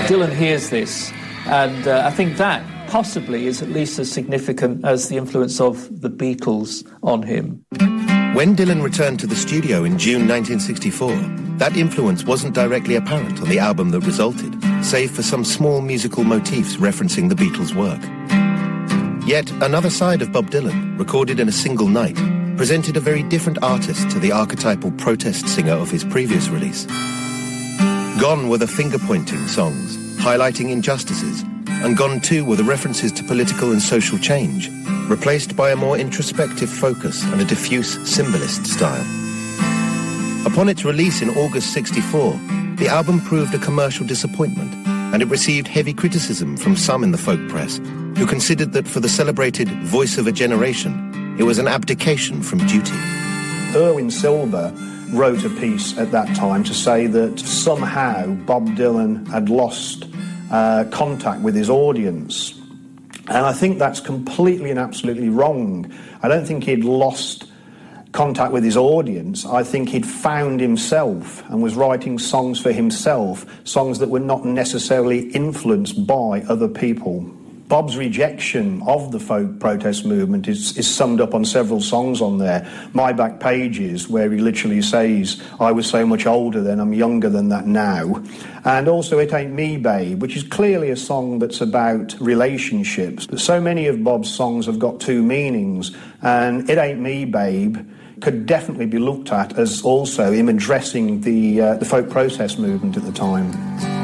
Dylan hears this, and I think that possibly is at least as significant as the influence of the Beatles on him. When Dylan returned to the studio in June 1964, that influence wasn't directly apparent on the album that resulted, save for some small musical motifs referencing the Beatles' work. Yet another side of Bob Dylan, recorded in a single night, presented a very different artist to the archetypal protest singer of his previous release. Gone were the finger-pointing songs, highlighting injustices, and gone too were the references to political and social change, replaced by a more introspective focus and a diffuse symbolist style. Upon its release in August '64, the album proved a commercial disappointment, and it received heavy criticism from some in the folk press, who considered that for the celebrated voice of a generation, it was an abdication from duty. Irwin Silber wrote a piece at that time to say that somehow Bob Dylan had lost contact with his audience. And I think that's completely and absolutely wrong. I don't think he'd lost contact with his audience. I think he'd found himself and was writing songs for himself, songs that were not necessarily influenced by other people. Bob's rejection of the folk protest movement is summed up on several songs on there. My Back Pages, where he literally says, I was so much older then, I'm younger than that now. And also It Ain't Me, Babe, which is clearly a song that's about relationships. But so many of Bob's songs have got two meanings, and It Ain't Me, Babe could definitely be looked at as also him addressing the folk protest movement at the time.